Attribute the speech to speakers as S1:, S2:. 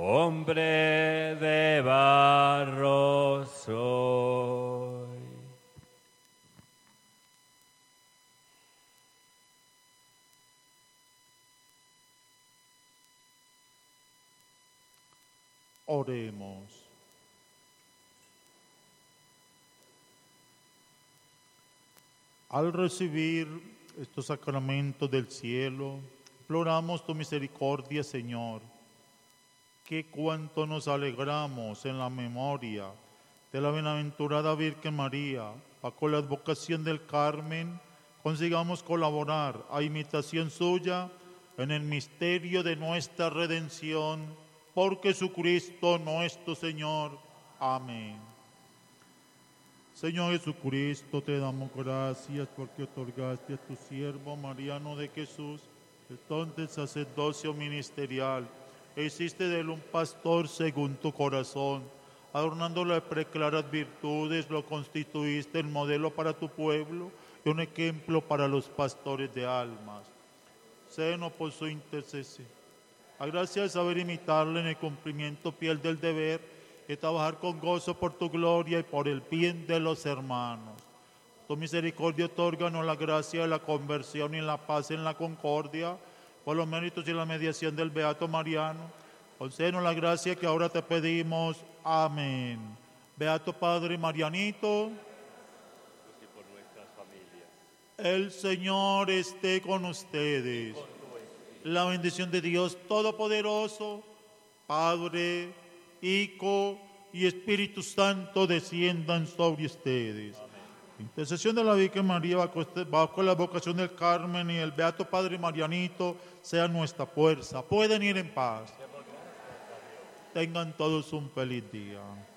S1: hombre de barro soy.
S2: Oremos. Al recibir estos sacramentos del cielo, imploramos tu misericordia, Señor, que cuanto nos alegramos en la memoria de la bienaventurada Virgen María, bajo la advocación del Carmen, consigamos colaborar a imitación suya en el misterio de nuestra redención, por Jesucristo nuestro Señor. Amén. Señor Jesucristo, te damos gracias porque otorgaste a tu siervo Mariano de Jesús el don del sacerdocio ministerial e hiciste de él un pastor según tu corazón. Adornándolo de preclaras virtudes, lo constituiste en modelo para tu pueblo y un ejemplo para los pastores de almas. Sénos por su intercesión. A gracia de saber imitarle en el cumplimiento fiel del deber y trabajar con gozo por tu gloria y por el bien de los hermanos. Tu misericordia otórganos la gracia de la conversión y la paz en la concordia, por los méritos y la mediación del Beato Mariano. Concédenos la gracia que ahora te pedimos. Amén. Beato Padre Marianito, el Señor esté con ustedes. La bendición de Dios Todopoderoso, Padre, Hijo y Espíritu Santo desciendan sobre ustedes. Intercesión de la Virgen María bajo la vocación del Carmen y el Beato Padre Marianito sea nuestra fuerza. Pueden ir en paz. Tengan todos un feliz día.